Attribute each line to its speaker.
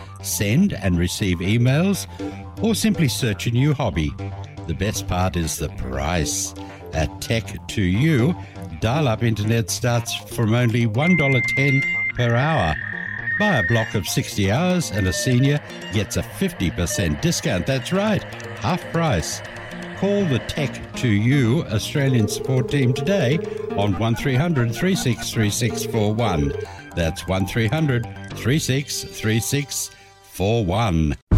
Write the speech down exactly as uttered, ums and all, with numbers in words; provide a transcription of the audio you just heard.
Speaker 1: send and receive emails, or simply search a new hobby. The best part is the price. At Tech to You, dial-up internet starts from only one dollar ten per hour. Buy a block of sixty hours and a senior gets a fifty percent discount. That's right, half price. Call the Tech to You Australian support team today on one three hundred, three six three six four one. That's one three hundred, three six three six four one.